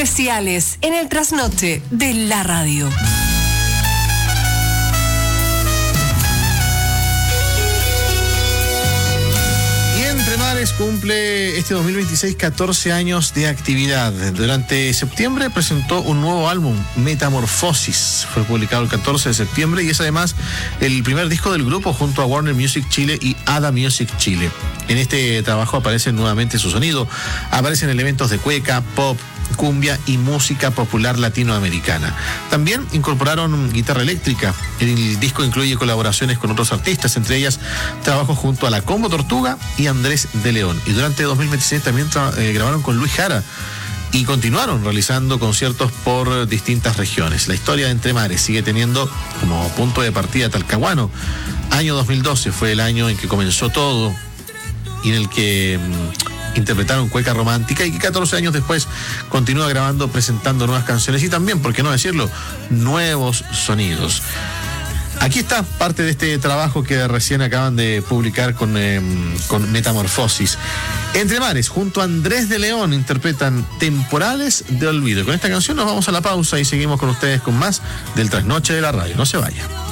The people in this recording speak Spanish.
especiales en el trasnoche de la radio. Entre Mares cumple este 2026 14 años de actividad. Durante septiembre presentó un nuevo álbum, Metamorfosis. Fue publicado el 14 de septiembre y es además el primer disco del grupo junto a Warner Music Chile y Ada Music Chile. En este trabajo aparece nuevamente su sonido. Aparecen elementos de cueca, pop, cumbia y música popular latinoamericana. También incorporaron guitarra eléctrica. El disco incluye colaboraciones con otros artistas, entre ellas trabajos junto a La Combo Tortuga y Andrés de León. Y durante 2026 también grabaron con Luis Jara y continuaron realizando conciertos por distintas regiones. La historia de Entre Mares sigue teniendo como punto de partida Talcahuano. Año 2012 fue el año en que comenzó todo y en el que interpretaron Cueca Romántica y que 14 años después continúa grabando, presentando nuevas canciones y también, por qué no decirlo, nuevos sonidos. Aquí está parte de este trabajo que recién acaban de publicar con Metamorfosis. Entre Mares, junto a Andrés de León, interpretan Temporales de Olvido. Con esta canción nos vamos a la pausa y seguimos con ustedes con más del Trasnoche de la Radio. No se vaya.